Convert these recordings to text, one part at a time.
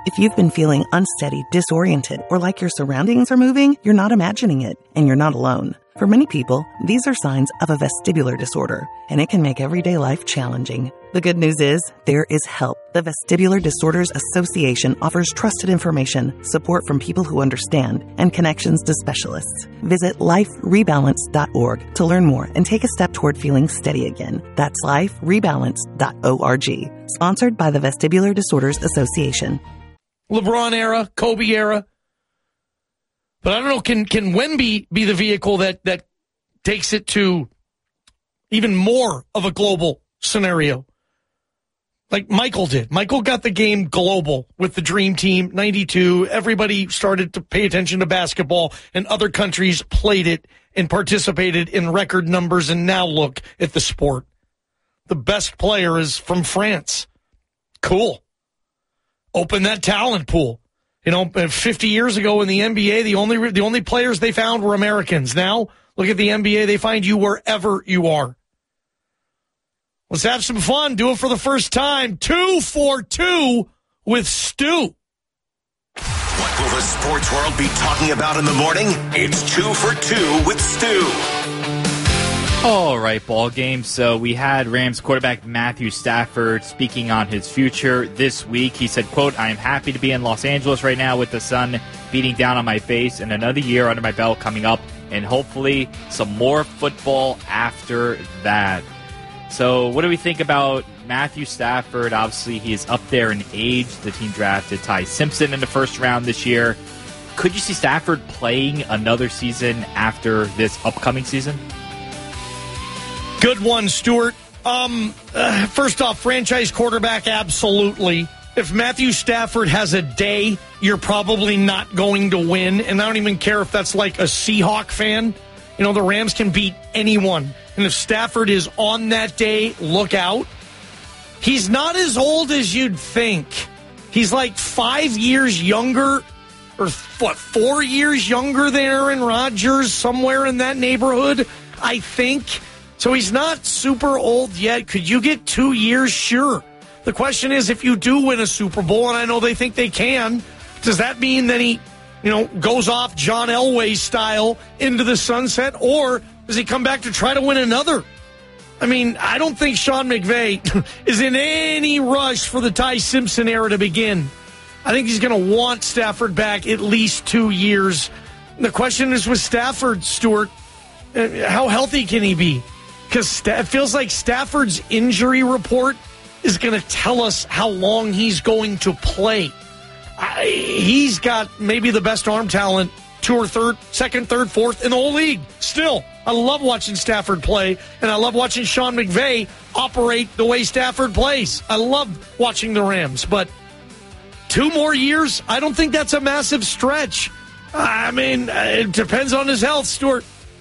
If you've been feeling unsteady, disoriented, or like your surroundings are moving, you're not imagining it, and you're not alone. For many people, these are signs of a vestibular disorder, and it can make everyday life challenging. The good news is, there is help. The Vestibular Disorders Association offers trusted information, support from people who understand, and connections to specialists. Visit liferebalance.org to learn more and take a step toward feeling steady again. That's liferebalance.org. Sponsored by the Vestibular Disorders Association. LeBron era, Kobe era. But I don't know, can Wemby be the vehicle that takes it to even more of a global scenario? Like Michael did. Michael got the game global with the Dream Team, 92. Everybody started to pay attention to basketball, and other countries played it and participated in record numbers, and now look at the sport. The best player is from France. Cool. Open that talent pool. 50 years ago in the NBA, the only players they found were Americans. Now, look at the NBA. They find you wherever you are. Let's have some fun. Do it for the first time. 2 for 2 with Stu. What will the sports world be talking about in the morning? It's 2 for 2 with Stu. All right, ball game. So we had Rams quarterback Matthew Stafford speaking on his future this week. He said, quote, "I am happy to be in Los Angeles right now with the sun beating down on my face and another year under my belt coming up, and hopefully some more football after that." So what do we think about Matthew Stafford? Obviously, he is up there in age. The team drafted Ty Simpson in the first round this year. Could you see Stafford playing another season after this upcoming season? Good one, Stuart. First off, franchise quarterback, absolutely. If Matthew Stafford has a day, you're probably not going to win. And I don't even care if that's like a Seahawk fan. The Rams can beat anyone. And if Stafford is on that day, look out. He's not as old as you'd think. He's like 5 years younger, or 4 years younger than Aaron Rodgers, somewhere in that neighborhood, I think. So he's not super old yet. Could you get 2 years? Sure. The question is, if you do win a Super Bowl, and I know they think they can, does that mean that he, goes off John Elway style into the sunset, or does he come back to try to win another? I mean, I don't think Sean McVay is in any rush for the Ty Simpson era to begin. I think he's going to want Stafford back at least 2 years. The question is with Stafford, Stuart, how healthy can he be? Because it feels like Stafford's injury report is going to tell us how long he's going to play. He's got maybe the best arm talent, second, third, fourth in the whole league. Still, I love watching Stafford play, and I love watching Sean McVay operate the way Stafford plays. I love watching the Rams, but 2 more years, I don't think that's a massive stretch. I mean, it depends on his health, Stuart.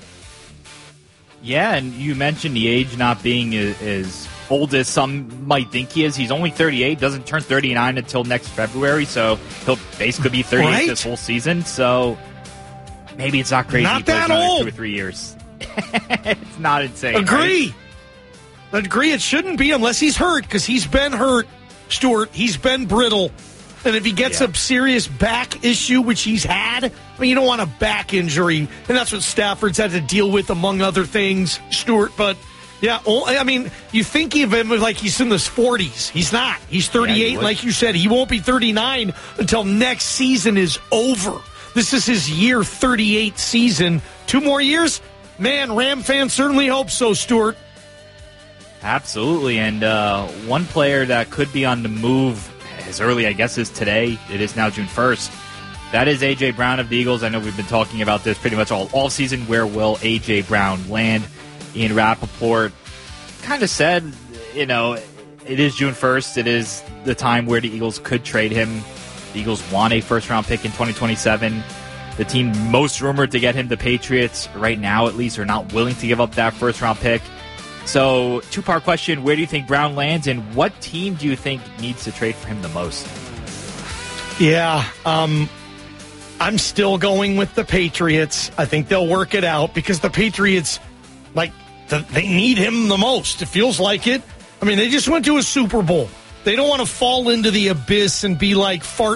Yeah, and you mentioned the age not being as old as some might think he is. He's only 38, doesn't turn 39 until next February, so he'll basically be 38 this whole season. So maybe it's not crazy. Not that old. 2 or 3 years. It's not insane. Agree. Right? Agree. It shouldn't be unless he's hurt, because he's been hurt, Stuart. He's been brittle. And if he gets a serious back issue, which he's had, you don't want a back injury. And that's what Stafford's had to deal with, among other things, Stuart. But, yeah, you think of him like he's in his 40s. He's not. He's 38. Yeah, like you said, he won't be 39 until next season is over. This is his year 38 season. 2 more years? Man, Ram fans certainly hope so, Stuart. Absolutely. And one player that could be on the move as early, I guess, as today. It is now June 1st. That is A.J. Brown of the Eagles. I know we've been talking about this pretty much all season. Where will A.J. Brown land? Ian Rappaport kind of said, it is June 1st. It is the time where the Eagles could trade him. The Eagles want a first-round pick in 2027. The team most rumored to get him, the Patriots, right now at least, are not willing to give up that first-round pick. So, 2-part question, where do you think Brown lands, and what team do you think needs to trade for him the most? Yeah, I'm still going with the Patriots. I think they'll work it out, because the Patriots, they need him the most. It feels like it. They just went to a Super Bowl. They don't want to fall into the abyss and be like fart